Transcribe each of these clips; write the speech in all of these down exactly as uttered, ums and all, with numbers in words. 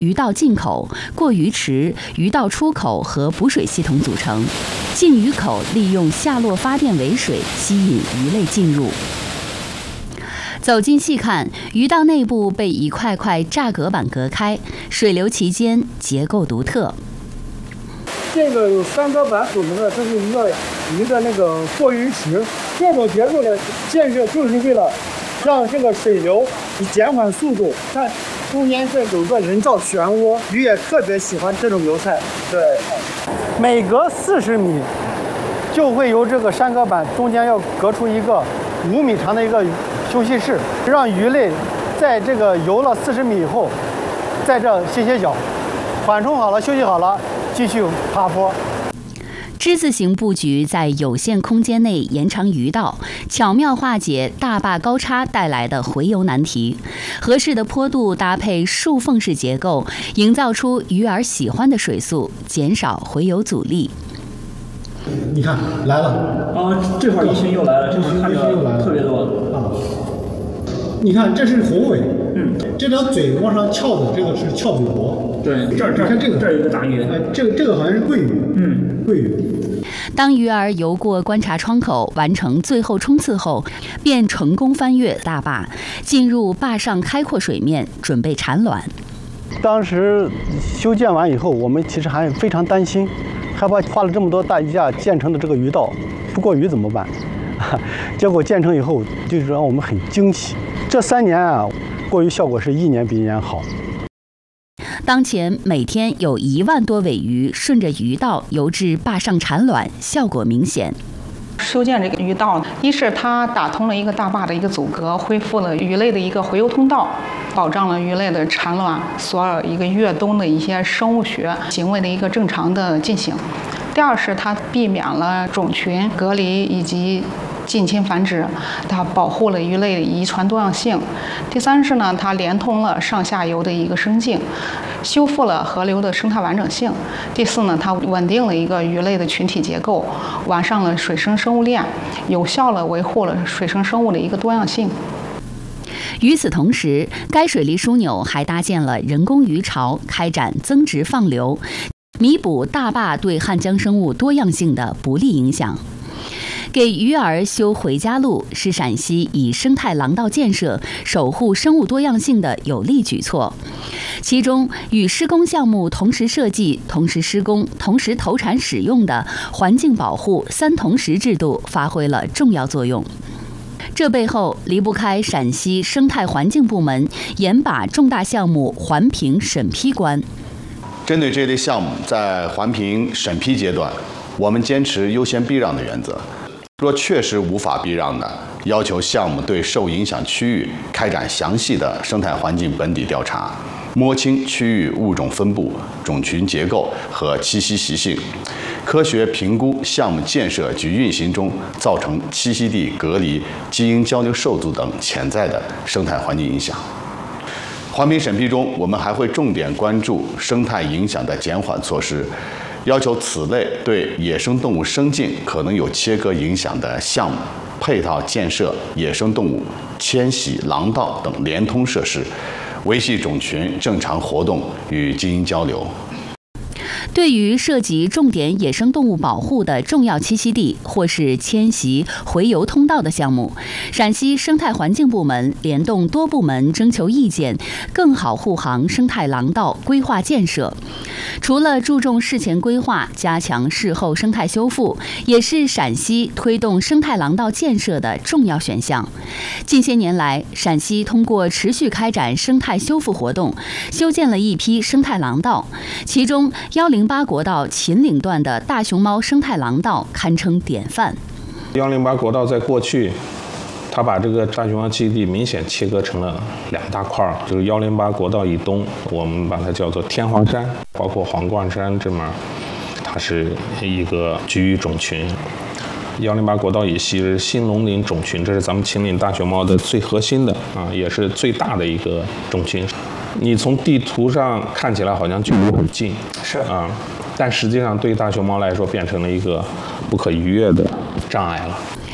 鱼道进口、过鱼池、鱼道出口和补水系统组成。进鱼口利用下落发电尾水吸引鱼类进入。走近细看，鱼道内部被一块块栅隔板隔开，水流其间，结构独特。 这个有三隔板组成的，这是一个鱼的那个过鱼池。这种结构的建设就是为了让这个水流减缓速度。看中间这有个人造漩涡，鱼也特别喜欢这种油菜。对，每隔四十米就会由这个三隔板中间要隔出一个五米长的一个休息室，让鱼类在这个游了四十米以后，在这歇歇脚，缓冲好了，休息好了，继续爬坡。 之字形布局在有限空间内延长鱼道，巧妙化解大坝高差带来的回游难题。合适的坡度搭配竖缝式结构，营造出鱼儿喜欢的水速，减少回游阻力。 你看来了啊，这块鱼群又来了，这块看着特别多啊。你看这是红尾， 嗯， 这条嘴往上翘的这个是翘尾螺， 对，这儿这儿你看这个这儿有一个大鱼， 哎，这个这个好像是桂鱼， 嗯， 桂鱼。 当鱼儿游过观察窗口，完成最后冲刺后，便成功翻越大坝，进入坝上开阔水面，准备产卵。 当时修建完以后，我们其实还非常担心，害怕花了这么多大价建成的这个鱼道不过鱼怎么办？结果建成以后，就是让我们很惊喜。这三年啊，过鱼效果是一年比一年好。 当前每天有一万多尾鱼顺着鱼道游至坝上产卵，效果明显。 修建这个鱼道，一是它打通了一个大坝的一个阻隔，恢复了鱼类的一个回游通道，保障了鱼类的产卵所有一个越冬的一些生物学行为的一个正常的进行。第二是它避免了种群隔离以及近亲繁殖，它保护了鱼类的遗传多样性。第三是呢，它连通了上下游的一个生境，修复了河流的生态完整性。第四呢，它稳定了一个鱼类的群体结构，完善了水生生物链，有效地维护了水生生物的一个多样性。 与此同时，该水利枢纽还搭建了人工鱼巢，开展增殖放流，弥补大坝对汉江生物多样性的不利影响。给鱼儿修回家路是陕西以生态廊道建设守护生物多样性的有力举措。其中，与施工项目同时设计、同时施工、同时投产使用的环境保护三同时制度发挥了重要作用。这背后离不开陕西生态环境部门严把重大项目环评审批关。 针对这类项目，在环评审批阶段，我们坚持优先避让的原则。若确实无法避让的，要求项目对受影响区域开展详细的生态环境本地调查，摸清区域物种分布、种群结构和栖息习性，科学评估项目建设及运行中造成栖息地隔离、基因交流受阻等潜在的生态环境影响。环评审批中，我们还会重点关注生态影响的减缓措施，要求此类对野生动物生境可能有切割影响的项目配套建设野生动物迁徙廊道等连通设施，维系种群正常活动与基因交流。 对于涉及重点野生动物保护的重要栖息地或是迁徙回游通道的项目，陕西生态环境部门联动多部门征求意见，更好护航生态廊道规划建设。除了注重事前规划，加强事后生态修复，也是陕西推动生态廊道建设的重要选项。近些年来，陕西通过持续开展生态修复活动，修建了一批生态廊道，其中幺零八国道秦岭段的大熊猫生态廊道堪称典范。 幺零八国道在过去，它把这个大熊猫栖息地明显切割成了两大块儿，就是幺零八国道以东，我们把它叫做天黄山，包括黄冠山这面，它是一个居域种群。幺零八国道以西是新龙鳞种群，这是咱们秦岭大熊猫的最核心的啊，也是最大的一个种群。你从地图上看起来好像距离很近， 是啊，但实际上对大熊猫来说变成了一个不可逾越的障碍了。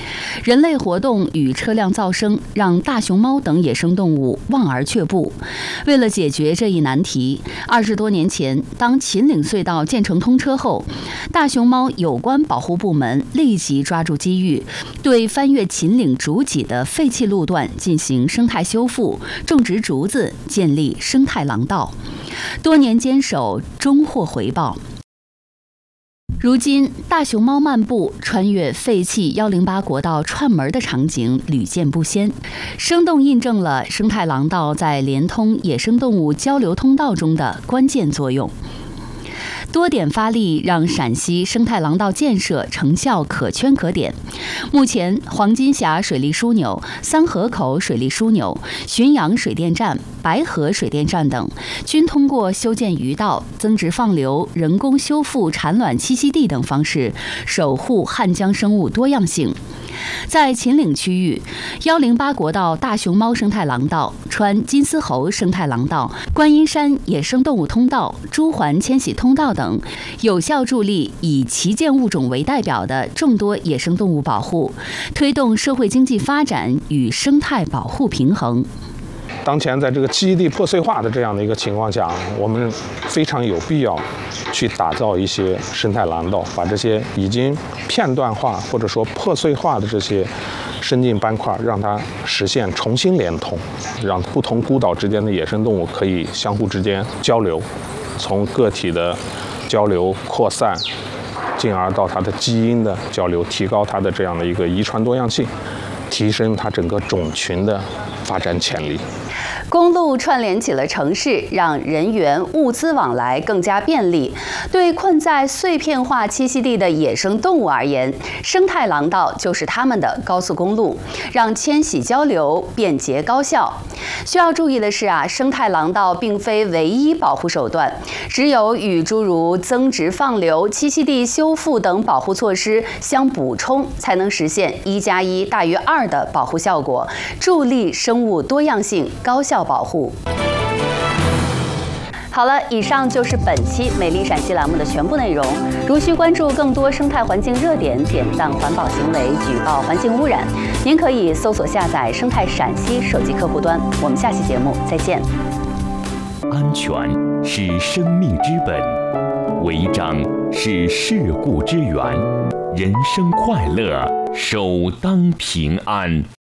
人类活动与车辆噪声让大熊猫等野生动物望而却步。为了解决这一难题，二十多年前，当秦岭隧道建成通车后，大熊猫有关保护部门立即抓住机遇，对翻越秦岭竹脊的废弃路段进行生态修复，种植竹子，建立生态廊道。多年坚守，终获回报。如今，大熊猫漫步穿越废弃一零八国道串门的场景屡见不鲜，生动印证了生态廊道在连通野生动物交流通道中的关键作用。多点发力，让陕西生态廊道建设成效可圈可点。目前，黄金峡水利枢纽、三河口水利枢纽、浔阳水电站、白河水电站等，均通过修建鱼道、增殖放流、人工修复产卵栖息地等方式，守护汉江生物多样性。在秦岭区域，一零八国道大熊猫生态廊道、川金丝猴生态廊道、观音山野生动物通道、朱鹮迁徙通道等，有效助力以旗舰物种为代表的众多野生动物保护，推动社会经济发展与生态保护平衡。 当前在这个栖息地破碎化的这样的一个情况下，我们非常有必要去打造一些生态廊道，把这些已经片段化或者说破碎化的这些生境斑块，让它实现重新连通，让不同孤岛之间的野生动物可以相互之间交流，从个体的交流扩散，进而到它的基因的交流，提高它的这样的一个遗传多样性，提升它整个种群的发展潜力。 公路串联起了城市，让人员、物资往来更加便利。对困在碎片化栖息地的野生动物而言，生态廊道就是他们的高速公路，让迁徙交流便捷高效。需要注意的是啊，生态廊道并非唯一保护手段，只有与诸如增殖放流、栖息地修复等保护措施相补充，才能实现一加一大于二的保护效果，助力生物多样性高效保护。好了，以上就是本期《美丽陕西》栏目的全部内容。如需关注更多生态环境热点，点赞环保行为，举报环境污染，您可以搜索下载“生态陕西”手机客户端。我们下期节目再见。 安全是生命之本，违章是事故之源，人生快乐首当平安。